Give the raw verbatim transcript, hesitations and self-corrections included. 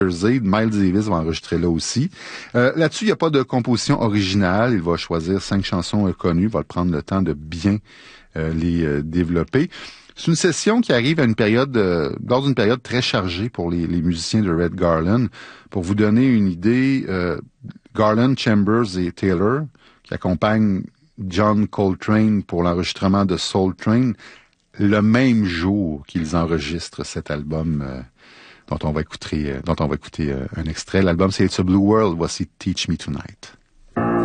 Jersey. Miles Davis va enregistrer là aussi. Euh, là-dessus, il n'y a pas de composition originale. Il va choisir cinq chansons euh, connues. Il va prendre le temps de bien euh, les euh, développer. C'est une session qui arrive à une période, euh, dans une période très chargée pour les, les musiciens de Red Garland. Pour vous donner une idée, euh, Garland, Chambers et Taylor, qui accompagnent John Coltrane pour l'enregistrement de Soul Train, le même jour qu'ils enregistrent cet album euh, dont on va écouter, euh, dont on va écouter euh, un extrait. L'album, c'est It's a Blue World. Voici Teach Me Tonight.